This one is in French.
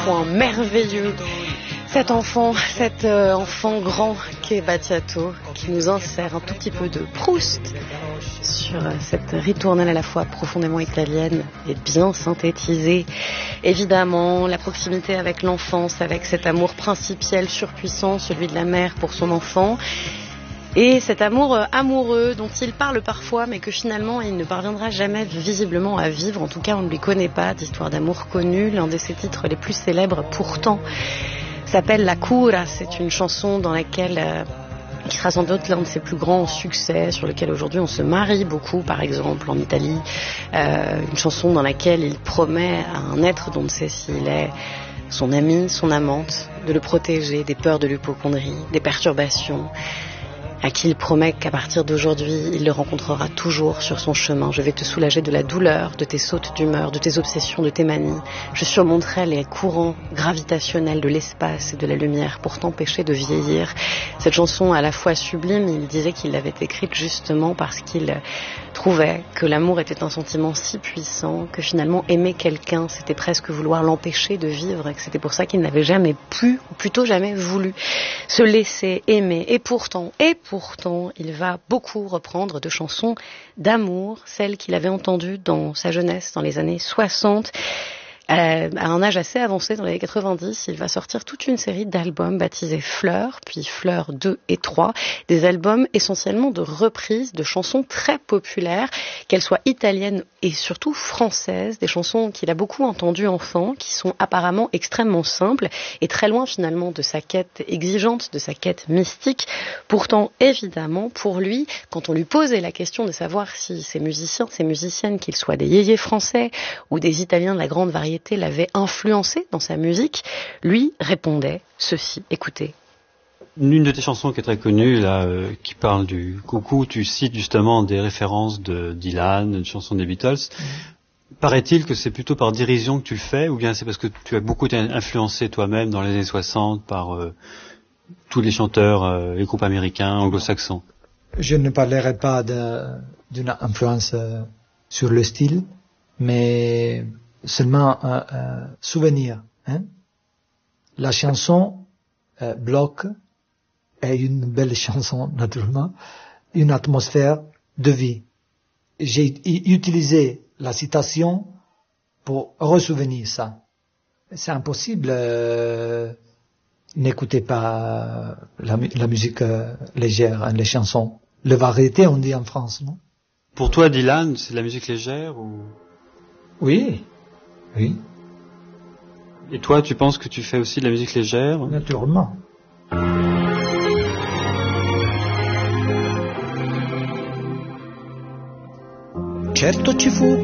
point merveilleux. Cet enfant grand qu'est Battiato, qui nous insère un tout petit peu de Proust sur cette ritournelle à la fois profondément italienne et bien synthétisée. Évidemment, la proximité avec l'enfance, avec cet amour principiel surpuissant, celui de la mère pour son enfant. Et cet amour amoureux dont il parle parfois, mais que finalement il ne parviendra jamais visiblement à vivre. En tout cas, on ne lui connaît pas d'histoire d'amour connue. L'un de ses titres les plus célèbres, pourtant, s'appelle La Cura. C'est une chanson dans laquelle, qui sera sans doute l'un de ses plus grands succès, sur lequel aujourd'hui on se marie beaucoup, par exemple en Italie. Une chanson dans laquelle il promet à un être dont on ne sait s'il est son ami, son amante, de le protéger des peurs de l'hypocondrie, des perturbations, à qui il promet qu'à partir d'aujourd'hui, il le rencontrera toujours sur son chemin. Je vais te soulager de la douleur, de tes sautes d'humeur, de tes obsessions, de tes manies. Je surmonterai les courants gravitationnels de l'espace et de la lumière pour t'empêcher de vieillir. Cette chanson à la fois sublime, il disait qu'il l'avait écrite justement parce qu'il trouvait que l'amour était un sentiment si puissant que finalement aimer quelqu'un, c'était presque vouloir l'empêcher de vivre, et que c'était pour ça qu'il n'avait jamais pu, ou plutôt jamais voulu, se laisser aimer. Et pourtant, il va beaucoup reprendre de chansons d'amour, celles qu'il avait entendues dans sa jeunesse, dans les années 60. À un âge assez avancé, dans les années 90, il va sortir toute une série d'albums baptisés Fleurs, puis Fleurs 2 et 3, des albums essentiellement de reprises de chansons très populaires, qu'elles soient italiennes et surtout françaises, des chansons qu'il a beaucoup entendues enfant, qui sont apparemment extrêmement simples et très loin finalement de sa quête exigeante, de sa quête mystique. Pourtant, évidemment, pour lui, quand on lui posait la question de savoir si ces musiciens, ces musiciennes, qu'ils soient des yéyés français ou des Italiens de la grande variété, l'avait influencé dans sa musique, lui répondait ceci. Écoutez. Une de tes chansons qui est très connue, là, qui parle du coucou, tu cites justement des références de Dylan, une chanson des Beatles. Paraît-il que c'est plutôt par dérision que tu le fais, ou bien c'est parce que tu as beaucoup été influencé toi-même dans les années 60 par tous les chanteurs, les groupes américains, anglo-saxons? Je ne parlerai pas d'une influence sur le style, mais seulement un souvenir. La chanson Bloc est une belle chanson, naturellement, une atmosphère de vie. J'ai utilisé la citation pour ressouvenir ça. C'est impossible, n'écoutez pas la musique légère, les chansons. Le variété, on dit en France, non? Pour toi, Dylan, c'est de la musique légère ou... Oui. Oui. Et toi, tu penses que tu fais aussi de la musique légère? Naturellement. Certo ci fu